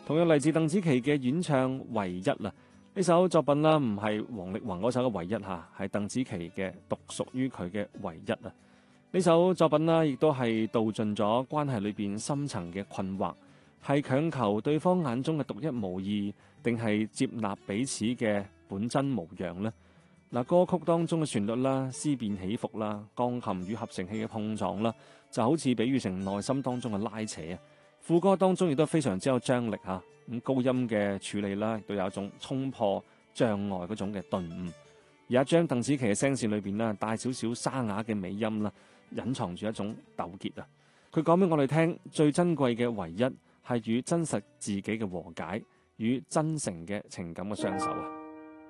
同樣嚟自鄧紫棋嘅演唱《唯一》啦，呢首作品啦唔係王力宏嗰首嘅《唯一》嚇，係鄧紫棋嘅獨屬於佢嘅《唯一》啊。呢首作品啦，亦都係道盡咗關係裏邊深層嘅困惑，係強求對方眼中嘅獨一無二，定係接納彼此嘅本真模樣呢？嗱，歌曲當中嘅旋律啦、思辨起伏啦、鋼琴與合成器嘅碰撞啦，就好似比喻成內心當中嘅拉扯啊。副歌當中亦都非常之有張力嚇，咁高音嘅處理啦，亦都有一種衝破障礙嗰種嘅頓悟。而一張鄧紫棋嘅聲線裏邊啦，帶少少沙啞嘅尾音啦，隱藏住一種糾結啊。佢講俾我哋聽，最珍貴嘅唯一係與真實自己嘅和解，與真誠嘅情感嘅相守啊。